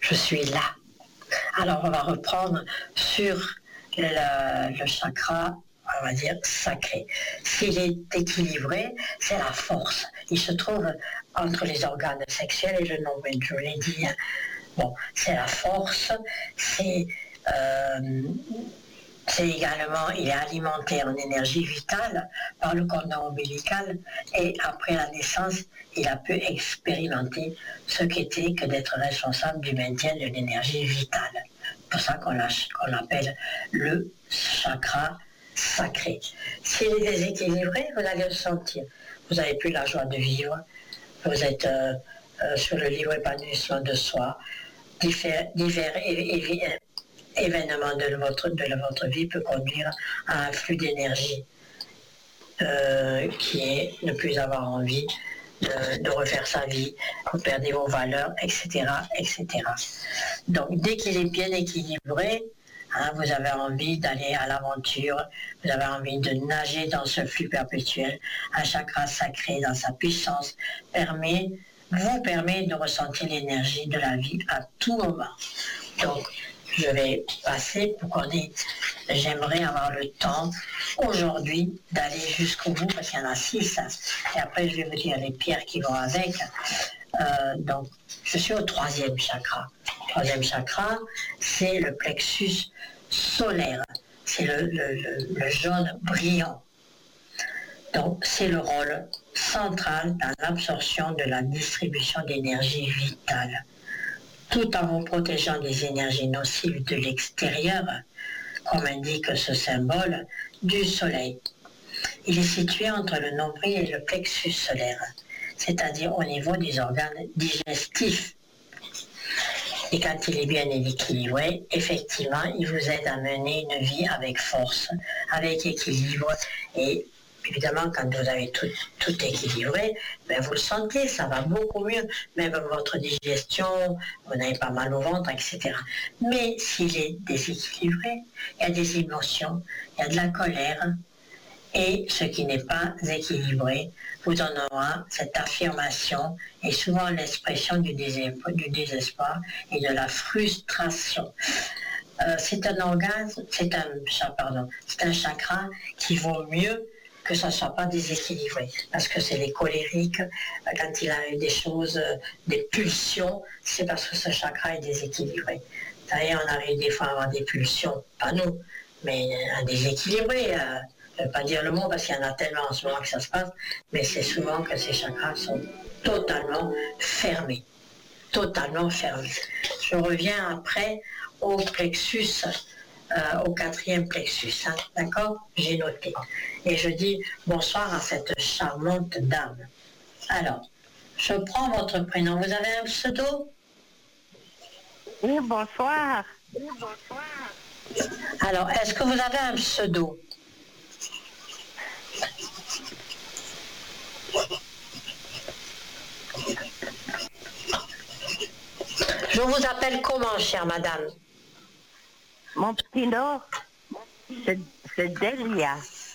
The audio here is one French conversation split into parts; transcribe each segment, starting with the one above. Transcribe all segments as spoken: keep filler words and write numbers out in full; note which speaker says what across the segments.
Speaker 1: je suis là. Alors on va reprendre sur le, le chakra, on va dire sacré. S'il est équilibré, c'est la force. Il se trouve entre les organes sexuels et le nombril, je l'ai dit. Bon, c'est la force, c'est... Euh, C'est également, il est alimenté en énergie vitale par le cordon ombilical et après la naissance, il a pu expérimenter ce qu'était que d'être responsable du maintien de l'énergie vitale. C'est pour ça qu'on l'appelle le chakra sacré. S'il est déséquilibré, vous allez le sentir. Vous n'avez plus la joie de vivre, vous êtes euh, euh, sur le libre épanouissement de soi, divers, divers et, et, événement de votre, de votre vie peut conduire à un flux d'énergie euh, qui est ne plus avoir envie de, de refaire sa vie, vous perdez vos valeurs, et cetera, et cetera. Donc dès qu'il est bien équilibré, hein, vous avez envie d'aller à l'aventure, vous avez envie de nager dans ce flux perpétuel. Un chakra sacré dans sa puissance permet, vous permet de ressentir l'énergie de la vie à tout moment. Donc je vais passer pour qu'on ait... J'aimerais avoir le temps aujourd'hui d'aller jusqu'au bout, parce qu'il y en a six. Et après, je vais vous dire les pierres qui vont avec. Euh, donc, je suis au troisième chakra. Le troisième chakra, c'est le plexus solaire. C'est le, le, le, le jaune brillant. Donc, c'est le rôle central dans l'absorption de la distribution d'énergie vitale, tout en vous protégeant des énergies nocives de l'extérieur, comme indique ce symbole du soleil. Il est situé entre le nombril et le plexus solaire, c'est-à-dire au niveau des organes digestifs. Et quand il est bien équilibré, effectivement, il vous aide à mener une vie avec force, avec équilibre. Et évidemment, quand vous avez tout, tout équilibré, ben vous le sentez, ça va beaucoup mieux. Même votre digestion, vous n'avez pas mal au ventre, et cetera. Mais s'il est déséquilibré, il y a des émotions, il y a de la colère. Et ce qui n'est pas équilibré vous en aura cette affirmation et souvent l'expression du, du désespoir et de la frustration. Euh, c'est un organe, c'est un, pardon, c'est un chakra qui vaut mieux que ça ne soit pas déséquilibré. Parce que c'est les colériques, quand il a eu des choses, des pulsions, c'est parce que ce chakra est déséquilibré. Vous savez, on arrive des fois à avoir des pulsions, pas nous, mais un déséquilibré. Euh, je ne veux pas dire le mot parce qu'il y en a tellement en ce moment que ça se passe, mais c'est souvent que ces chakras sont totalement fermés. Totalement fermés. Je reviens après au plexus, euh, au quatrième plexus, hein, d'accord? J'ai noté. Et je dis bonsoir à cette charmante dame. Alors, je prends votre prénom. Vous avez un pseudo?
Speaker 2: Oui, bonsoir. Oui, bonsoir.
Speaker 1: Alors, est-ce que vous avez un pseudo? Je vous appelle comment, chère madame?
Speaker 2: Mon petit nom, c'est, c'est Delia.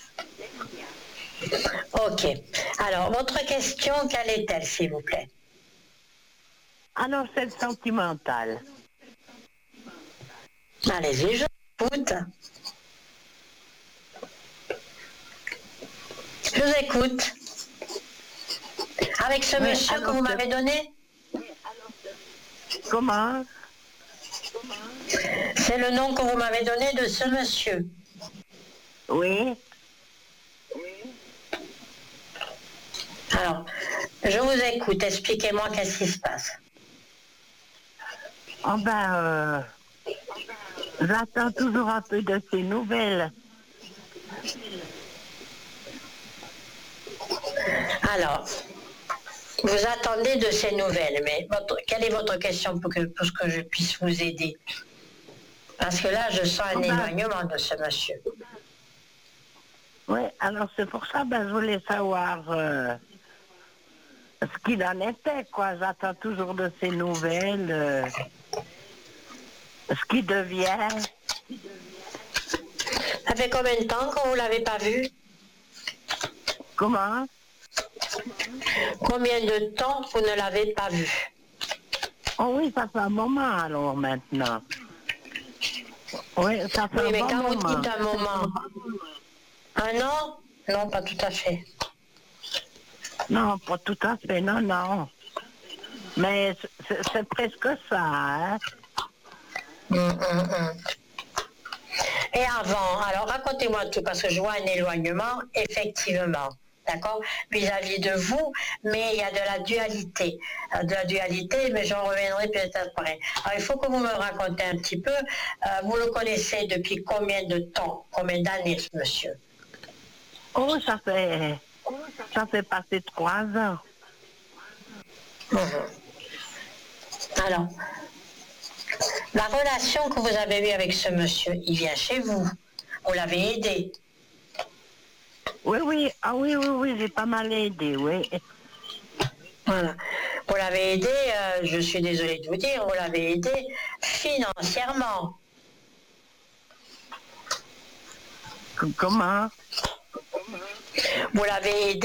Speaker 1: Ok. Alors, votre question, quelle est-elle, s'il vous plaît?
Speaker 2: Alors, c'est sentimental.
Speaker 1: Allez-y, je vous écoute. Je vous écoute. Avec ce oui, monsieur que vous de... m'avez donné?
Speaker 2: Comment?
Speaker 1: C'est le nom que vous m'avez donné de ce monsieur?
Speaker 2: Oui.
Speaker 1: Alors, je vous écoute. Expliquez-moi qu'est-ce qui se passe.
Speaker 2: Oh ben, euh, j'attends toujours un peu de ces nouvelles.
Speaker 1: Alors, vous attendez de ces nouvelles, mais votre, quelle est votre question pour que, pour que je puisse vous aider? Parce que là, je sens un oh éloignement ben, de ce monsieur.
Speaker 2: Oui, alors c'est pour ça, ben, je voulais savoir euh, ce qu'il en était, quoi. J'attends toujours de ces nouvelles, euh, ce qu'il devient.
Speaker 1: Ça fait combien de temps que vous ne l'avez pas vu?
Speaker 2: Comment?
Speaker 1: Combien de temps vous ne l'avez pas vu?
Speaker 2: Oh oui, ça fait un moment alors maintenant. Oui, ça fait
Speaker 1: Oui,
Speaker 2: un
Speaker 1: mais
Speaker 2: bon
Speaker 1: quand vous
Speaker 2: moment.
Speaker 1: dites un moment, un an? Non, pas tout à fait.
Speaker 2: Non, pas tout à fait, non, non. Mais c'est c'est presque ça, hein.
Speaker 1: Hum, hum, hum. Et avant, alors racontez-moi tout, parce que je vois un éloignement, effectivement, d'accord, vis-à-vis de vous, mais il y a de la dualité. Euh, De la dualité, mais j'en reviendrai peut-être après. Alors il faut que vous me racontez un petit peu, euh, vous le connaissez depuis combien de temps, combien d'années, ce monsieur?
Speaker 2: Oh, ça fait, ça fait passer trois ans.
Speaker 1: Mhm. Alors, la relation que vous avez eue avec ce monsieur, il vient chez vous, vous l'avez aidé.
Speaker 2: Oui, oui, ah oui, oui, oui, j'ai pas mal aidé, oui.
Speaker 1: Voilà. Vous l'avez aidé, euh, je suis désolée de vous dire, vous l'avez aidé financièrement.
Speaker 2: Comment?
Speaker 1: Vous l'avez aidé